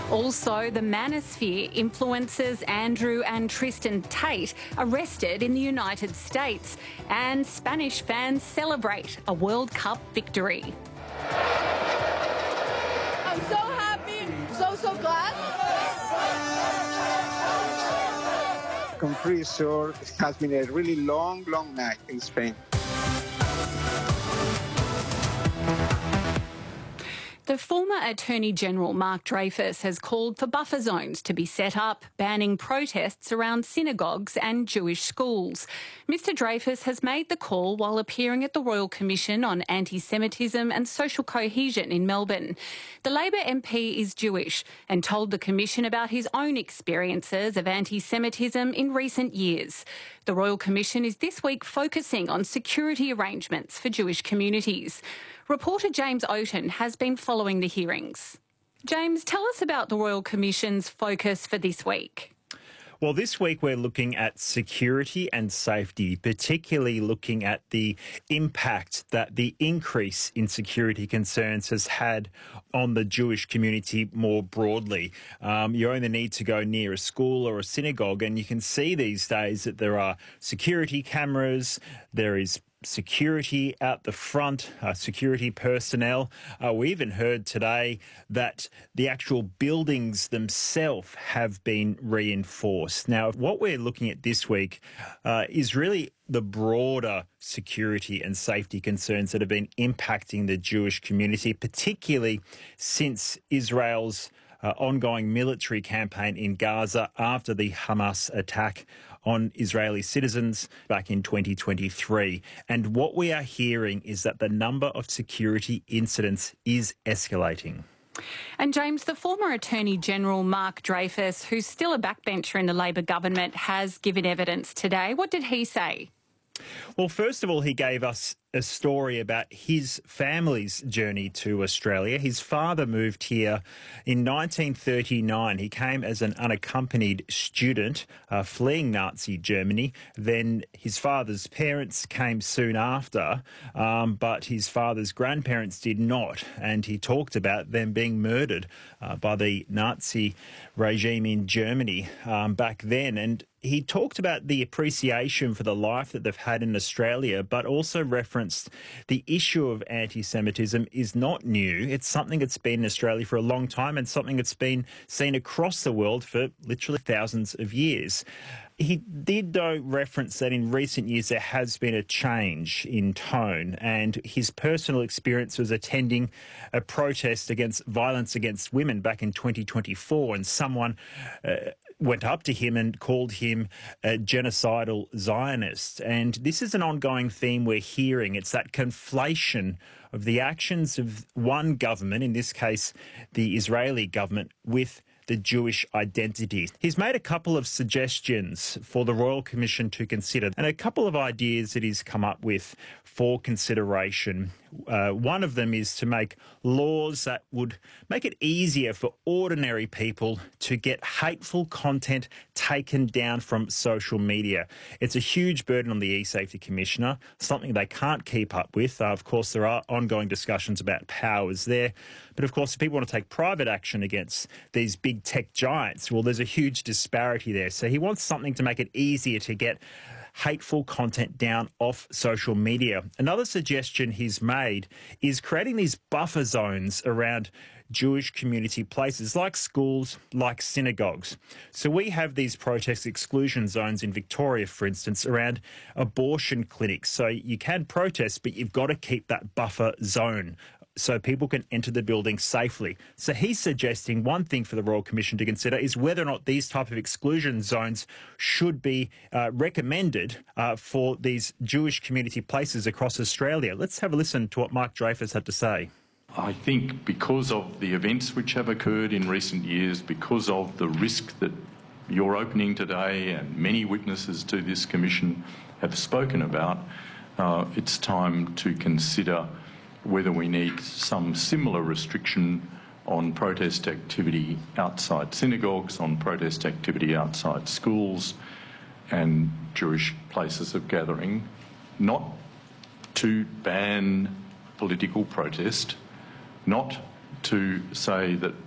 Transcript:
Also, the manosphere influencers Andrew and Tristan Tate arrested in the United States, and Spanish fans celebrate a World Cup victory. I'm so happy, so glad. I'm pretty sure it has been a really long night in Spain. The former Attorney General Mark Dreyfus has called for buffer zones to be set up, banning protests around synagogues and Jewish schools. Mr Dreyfus has made the call while appearing at the Royal Commission on Anti-Semitism and Social Cohesion in Melbourne. The Labor MP is Jewish and told the Commission about his own experiences of anti-Semitism in recent years. The Royal Commission is this week focusing on security arrangements for Jewish communities. Reporter James Oaten has been following the hearings. James, tell us about the Royal Commission's focus for this week. Well, this week we're looking at security and safety, particularly looking at the impact that the increase in security concerns has had on the Jewish community more broadly. You only need to go near a school or a synagogue and you can see these days that there are security cameras, there is security out the front, security personnel. We even heard today that the actual buildings themselves have been reinforced. Now, what we're looking at this week is really the broader security and safety concerns that have been impacting the Jewish community, particularly since Israel's ongoing military campaign in Gaza after the Hamas attack on Israeli citizens back in 2023. And what we are hearing is that the number of security incidents is escalating. And James, the former Attorney General Mark Dreyfus, who's still a backbencher in the Labor government, has given evidence today. What did he say? Well, first of all, he gave us a story about his family's journey to Australia. His father moved here in 1939. He came as an unaccompanied student fleeing Nazi Germany. Then his father's parents came soon after, but his father's grandparents did not. And he talked about them being murdered by the Nazi regime in Germany back then. And he talked about the appreciation for the life that they've had in Australia, but also referenced the issue of anti-Semitism is not new. It's something that's been in Australia for a long time and something that's been seen across the world for literally thousands of years. He did, though, reference that in recent years there has been a change in tone, and his personal experience was attending a protest against violence against women back in 2024, and someone went up to him and called him a genocidal Zionist. And this is an ongoing theme we're hearing. It's that conflation of the actions of one government, in this case the Israeli government, with the Jewish identity. He's made a couple of suggestions for the Royal Commission to consider and a couple of ideas that he's come up with for consideration. One of them is to make laws that would make it easier for ordinary people to get hateful content taken down from social media. It's a huge burden on the E-Safety Commissioner, something they can't keep up with. Of course, there are ongoing discussions about powers there. But of course, if people want to take private action against these big tech giants, well, there's a huge disparity there. So he wants something to make it easier to get hateful content down off social media. Another suggestion he's made is creating these buffer zones around Jewish community places like schools, like synagogues. So we have these protest exclusion zones in Victoria, for instance, around abortion clinics. So you can protest, but you've got to keep that buffer zone so people can enter the building safely. So he's suggesting one thing for the Royal Commission to consider is whether or not these type of exclusion zones should be recommended for these Jewish community places across Australia. Let's have a listen to what Mark Dreyfus had to say. I think because of the events which have occurred in recent years, because of the risk that you're opening today and many witnesses to this commission have spoken about, it's time to consider whether we need some similar restriction on protest activity outside synagogues, on protest activity outside schools and Jewish places of gathering, not to ban political protest, not to say that